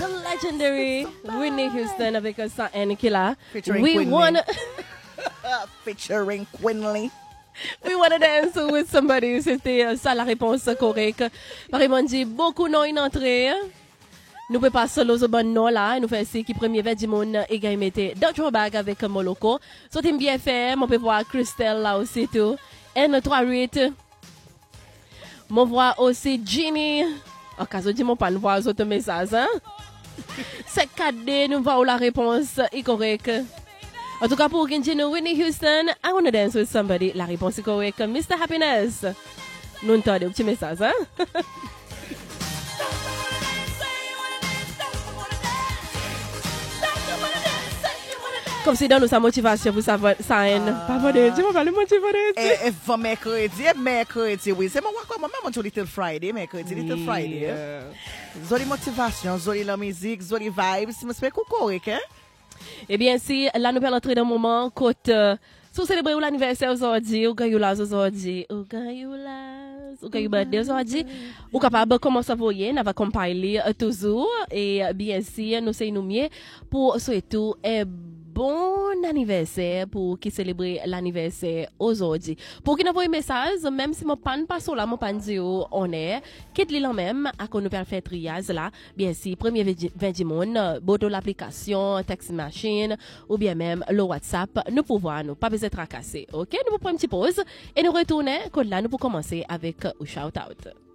the legendary Whitney Houston avec sa N qui là. Featuring Quinley. We wanna dance with somebody. C'était ça la réponse correcte. Pareil, dit beaucoup non une entrée. Nous pouvons pas solo au bon nom là. Nous faisons ici qui premier vers du monde et gagne mettre d'autres bagues avec Moloko. Soit bien fait. On peut voir Christelle là aussi tout. N38. Mon voix aussi Ginny. En cas où dit mon pas nous voir autres messages hein. C'est 4D nous voir la réponse est correcte. En tout cas pour Ginny Whitney Houston, I wanna dance with somebody. La réponse est correcte. Mr. Happiness. Nous entendons un petit message hein. Comme si dans nous sa motivation pour savoir ça pas vrai tu m'as pas le motiver et mercredi oui c'est moi comme même Little Friday mercredi Little Friday zoli motivation zoli la musique zoli vibes c'est me correct hein. Eh bien si la nouvelle entrée dans moment côté sous célébrer l'anniversaire aujourd'hui ou gagne là aujourd'hui ou gagne birthday aujourd'hui ou capable commencer à voyer n'a va compiler toujours et bien si nous c'est nous mieux pour souhaiter bon anniversaire pour qui célébrer l'anniversaire aujourd'hui. Pour qui n'a pas un message, même si mon pan pas sur là, mon pan dit on est, quitte l'île même, à qu'on nous faire faire triage là, bien si, premier 20 du monde, boto l'application, text machine, ou bien même le WhatsApp, nous pouvons nous, pas besoin de tracasser. Ok? Nous pouvons prendre une petite pause, et nous retourner, quand là, nous pouvons commencer avec un shout out.